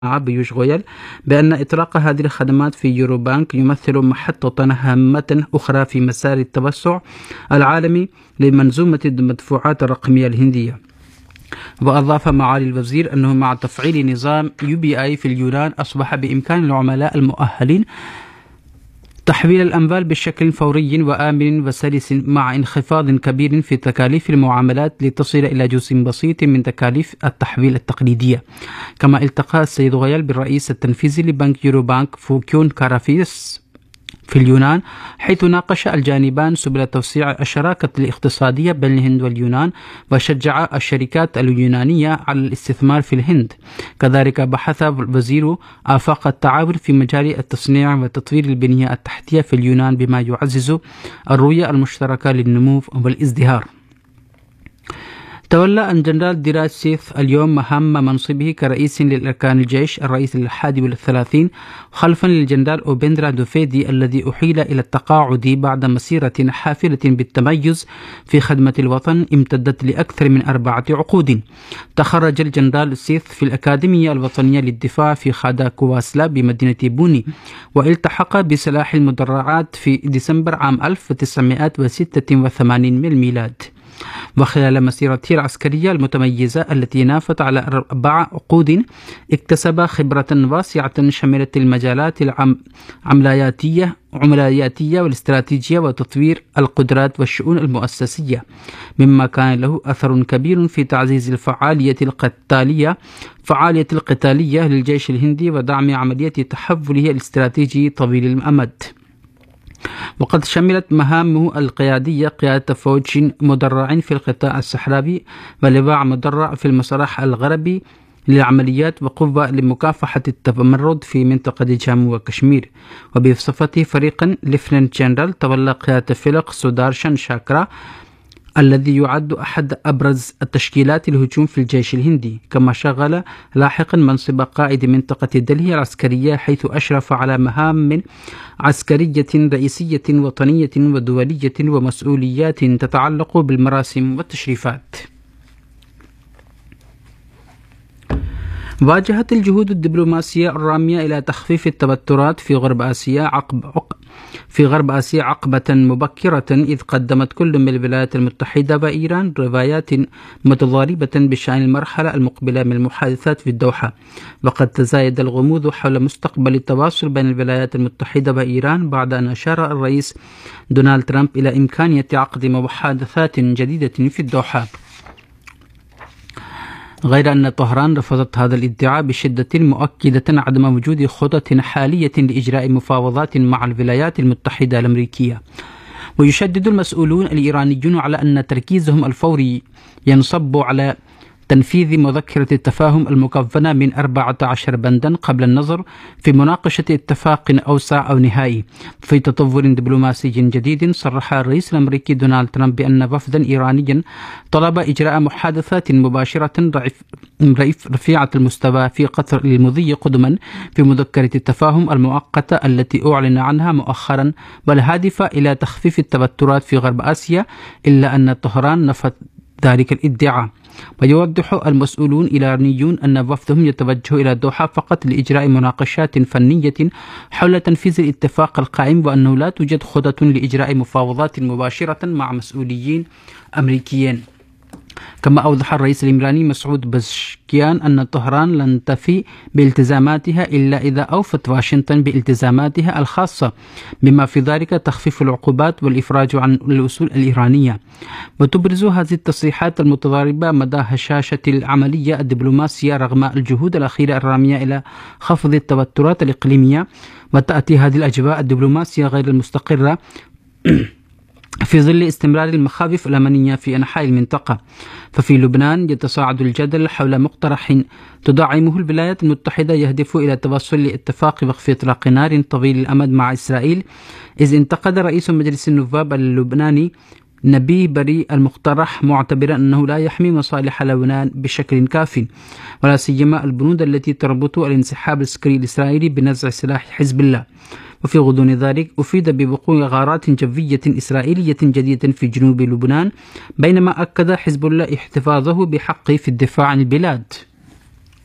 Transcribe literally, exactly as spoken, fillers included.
بيوش غويل بأن إطلاق هذه الخدمات في يوروبانك يمثل محطة هامة أخرى في مسار التوسع العالمي لمنظومة المدفوعات الرقمية الهندية. وأضاف معالي الوزير أنه مع تفعيل نظام يو بي آي في اليونان أصبح بإمكان العملاء المؤهلين تحويل الأموال بشكل فوري وآمن وسلس مع انخفاض كبير في تكاليف المعاملات لتصل إلى جزء بسيط من تكاليف التحويل التقليدية. كما التقى السيد غويل بالرئيس التنفيذي لبنك يوروبانك فوكيون كارافيس في اليونان، حيث ناقش الجانبان سبل توسيع الشراكة الاقتصادية بين الهند واليونان، وشجع الشركات اليونانية على الاستثمار في الهند. كذلك بحث الوزير آفاق التعاون في مجال التصنيع وتطوير البنية التحتية في اليونان بما يعزز الرؤية المشتركة للنمو والازدهار. تولى الجنرال ديراج سيث اليوم مهام منصبه كرئيس للأركان الجيش الرئيس الحادي والثلاثين خلفا للجنرال أوبندرا دوفيدي الذي أحيل إلى التقاعد بعد مسيرة حافلة بالتميز في خدمة الوطن امتدت لأكثر من أربعة عقود. تخرج الجنرال سيث في الأكاديمية الوطنية للدفاع في خادا كواسلا بمدينة بوني، والتحق بسلاح المدرعات في ديسمبر عام ألف وتسعمائة وستة وثمانين من الميلاد. وخلال مسيرته العسكرية المتميزة التي نافت على أربع عقود اكتسب خبرة واسعة شملت المجالات العملياتية عملياتية والاستراتيجية وتطوير القدرات والشؤون المؤسسية، مما كان له أثر كبير في تعزيز الفعالية القتالية فعالية القتالية للجيش الهندي ودعم عملية تحوله الاستراتيجي طويل الأمد. وقد شملت مهامه القيادية قيادة فوج مدرع في القطاع الصحراوي ولواء مدرع في المسرح الغربي للعمليات وقوة لمكافحة التمرد في منطقة جامو وكشمير. وبصفته فريقا ليفننت جنرال تولى قيادة فيلق سودارشن شاكرا الذي يعد أحد أبرز التشكيلات الهجوم في الجيش الهندي. كما شغل لاحقا منصب قائد منطقة دلهي العسكرية، حيث أشرف على مهام عسكرية رئيسية وطنية ودولية ومسؤوليات تتعلق بالمراسم والتشريفات. واجهت الجهود الدبلوماسية الرامية إلى تخفيف التوترات في غرب آسيا عقب عق... في غرب آسيا عقبة مبكرة، إذ قدمت كل من الولايات المتحدة وإيران روايات متضاربة بشأن المرحلة المقبلة من المحادثات في الدوحة. وقد تزايد الغموض حول مستقبل التواصل بين الولايات المتحدة وإيران بعد أن أشار الرئيس دونالد ترامب إلى إمكانية عقد محادثات جديدة في الدوحة، غير أن طهران رفضت هذا الادعاء بشدة، مؤكدة عدم وجود خطط حالية لإجراء مفاوضات مع الولايات المتحدة الأمريكية. ويشدد المسؤولون الإيرانيون على أن تركيزهم الفوري ينصب على تنفيذ مذكرة التفاهم المكونة من أربعة عشر بندا قبل النظر في مناقشة اتفاق أوسع أو نهائي. في تطور دبلوماسي جديد، صرح الرئيس الأمريكي دونالد ترامب بأن وفدا إيرانيا طلب إجراء محادثات مباشرة رفيعة المستوى في قطر للمضي قدما في مذكرة التفاهم المؤقتة التي أعلن عنها مؤخرا والهادفة إلى تخفيف التوترات في غرب آسيا، إلا أن طهران نفت ذلك الادعاء. ويوضح المسؤولون الإيرانيون أن وفدهم يتوجه إلى الدوحة فقط لإجراء مناقشات فنية حول تنفيذ الاتفاق القائم، وأنه لا توجد خطط لإجراء مفاوضات مباشرة مع مسؤولين أمريكيين. كما أوضح الرئيس الإيراني مسعود بزشكيان أن طهران لن تفي بالتزاماتها إلا إذا أوفت واشنطن بالتزاماتها الخاصة، بما في ذلك تخفيف العقوبات والإفراج عن الأصول الإيرانية. وتبرز هذه التصريحات المتضاربة مدى هشاشة العملية الدبلوماسية رغم الجهود الأخيرة الرامية إلى خفض التوترات الإقليمية. وتأتي هذه الأجواء الدبلوماسية غير المستقرة في ظل استمرار المخاوف الأمنية في أنحاء المنطقة. ففي لبنان يتصاعد الجدل حول مقترح تدعمه الولايات المتحدة يهدف إلى التوصل لاتفاق وقف إطلاق نار طويل الأمد مع إسرائيل، إذ انتقد رئيس مجلس النواب اللبناني نبيه بري المقترح معتبرا أنه لا يحمي مصالح لبنان بشكل كاف، ولا سيما البنود التي تربط الانسحاب العسكري الإسرائيلي بنزع سلاح حزب الله. وفي غضون ذلك أفيد بوقوع غارات جوية إسرائيلية جديدة في جنوب لبنان، بينما أكد حزب الله احتفاظه بحقه في الدفاع عن البلاد.